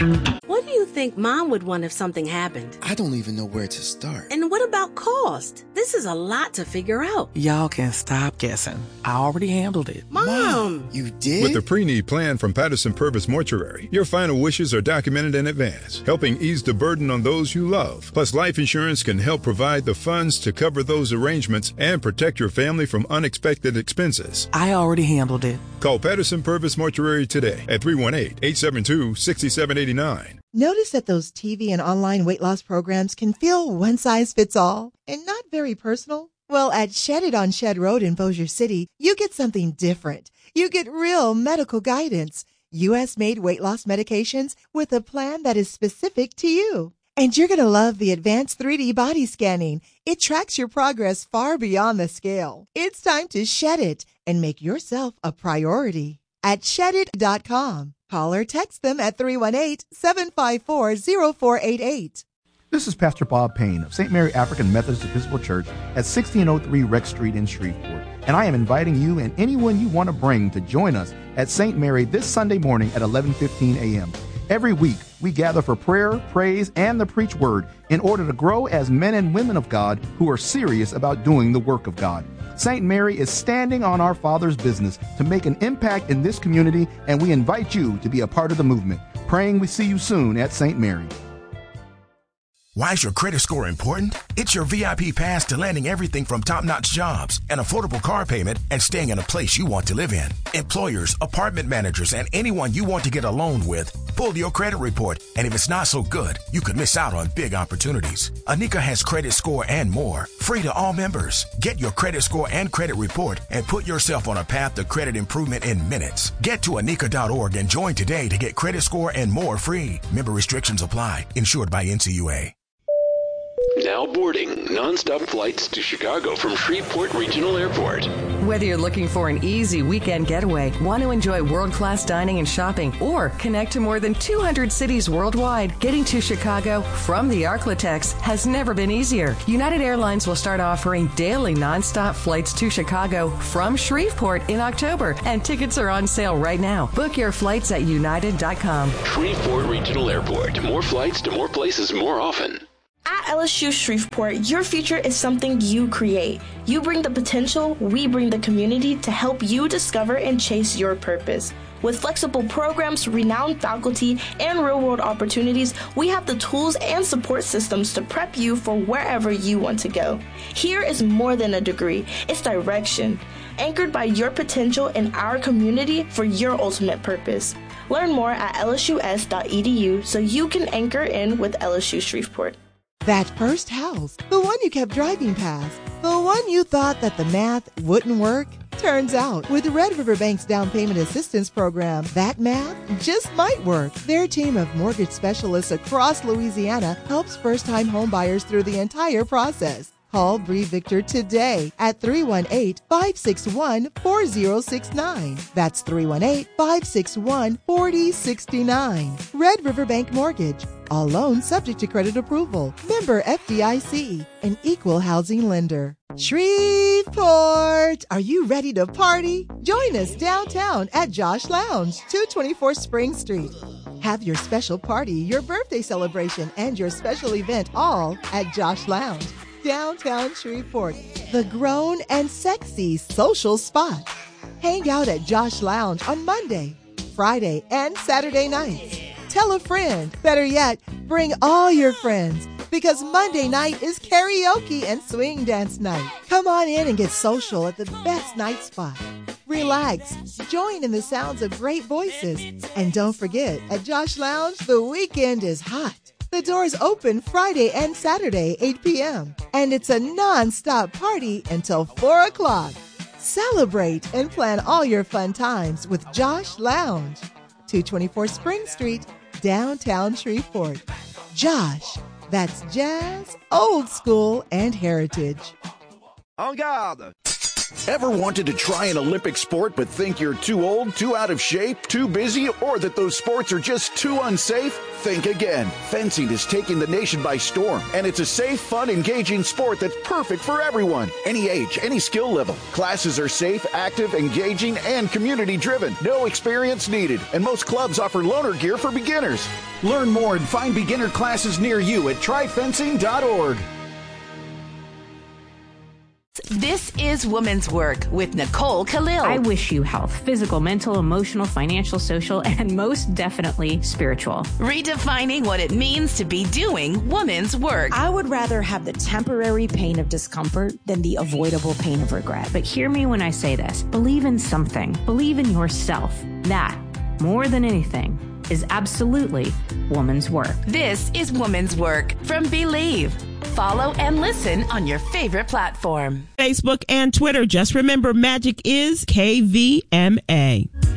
What do you think Mom would want if something happened? I don't even know where to start. And what about cost? This is a lot to figure out. Y'all can stop guessing. I already handled it. Mom! You did? With the pre-need plan from Patterson Purvis Mortuary, your final wishes are documented in advance, helping ease the burden on those you love. Plus, life insurance can help provide the funds to cover those arrangements and protect your family from unexpected expenses. I already handled it. Call Patterson Purvis Mortuary today at 318-872-6789. Notice that those TV and online weight loss programs can feel one size fits all and not very personal? Well, at Shed It on Shed Road in Bossier City, you get something different. You get real medical guidance, U.S.-made weight loss medications with a plan that is specific to you. And you're going to love the advanced 3D body scanning. It tracks your progress far beyond the scale. It's time to shed it and make yourself a priority at shedit.com. Call or text them at 318-754-0488. This is Pastor Bob Payne of St. Mary African Methodist Episcopal Church at 1603 Rex Street in Shreveport. And I am inviting you and anyone you want to bring to join us at St. Mary this Sunday morning at 11:15 a.m. Every week, we gather for prayer, praise, and the preach word in order to grow as men and women of God who are serious about doing the work of God. St. Mary is standing on our Father's business to make an impact in this community, and we invite you to be a part of the movement. Praying we see you soon at St. Mary. Why is your credit score important? It's your VIP pass to landing everything from top-notch jobs, an affordable car payment, and staying in a place you want to live in. Employers, apartment managers, and anyone you want to get a loan with, pull your credit report, and if it's not so good, you could miss out on big opportunities. Anika has credit score and more, free to all members. Get your credit score and credit report and put yourself on a path to credit improvement in minutes. Get to anika.org and join today to get credit score and more free. Member restrictions apply. Insured by NCUA. Now boarding nonstop flights to Chicago from Shreveport Regional Airport. Whether you're looking for an easy weekend getaway, want to enjoy world-class dining and shopping, or connect to more than 200 cities worldwide, getting to Chicago from the Arklatex has never been easier. United Airlines will start offering daily nonstop flights to Chicago from Shreveport in October, and tickets are on sale right now. Book your flights at united.com. Shreveport Regional Airport. More flights to more places more often. At LSU Shreveport, your future is something you create. You bring the potential, we bring the community to help you discover and chase your purpose. With flexible programs, renowned faculty, and real-world opportunities, we have the tools and support systems to prep you for wherever you want to go. Here is more than a degree, it's direction, anchored by your potential in our community for your ultimate purpose. Learn more at lsus.edu so you can anchor in with LSU Shreveport. That first house, the one you kept driving past, the one you thought that the math wouldn't work. Turns out, with Red River Bank's down payment assistance program, that math just might work. Their team of mortgage specialists across Louisiana helps first-time homebuyers through the entire process. Call Bree Victor today at 318-561-4069. That's 318-561-4069. Red River Bank Mortgage. All loans subject to credit approval. Member FDIC, an equal housing lender. Shreveport, are you ready to party? Join us downtown at Josh Lounge, 224 Spring Street. Have your special party, your birthday celebration, and your special event all at Josh Lounge, downtown Shreveport, the grown and sexy social spot. Hang out at Josh Lounge on Monday, Friday, and Saturday nights. Tell a friend. Better yet, bring all your friends, because Monday night is karaoke and swing dance night. Come on in and get social at the best night spot. Relax, join in the sounds of great voices, and don't forget, at Josh Lounge, the weekend is hot. The doors open Friday and Saturday, 8 p.m., and it's a non-stop party until 4 o'clock. Celebrate and plan all your fun times with Josh Lounge, 224 Spring Street, downtown Shreveport. Josh, that's jazz, old school, and heritage. En garde! Ever wanted to try an Olympic sport but think you're too old, too out of shape, too busy, or that those sports are just too unsafe? Think again. Fencing is taking the nation by storm, and it's a safe, fun, engaging sport that's perfect for everyone. Any age, any skill level. Classes are safe, active, engaging, and community-driven. No experience needed, and most clubs offer loaner gear for beginners. Learn more and find beginner classes near you at tryfencing.org. This is Woman's Work with Nicole Khalil. I wish you health, physical, mental, emotional, financial, social, and most definitely spiritual. Redefining what it means to be doing woman's work. I would rather have the temporary pain of discomfort than the avoidable pain of regret. But hear me when I say this. Believe in something. Believe in yourself. That, more than anything, is absolutely woman's work. This is Woman's Work from Believe. Follow and listen on your favorite platform. Facebook and Twitter. Just remember, magic is KVMA.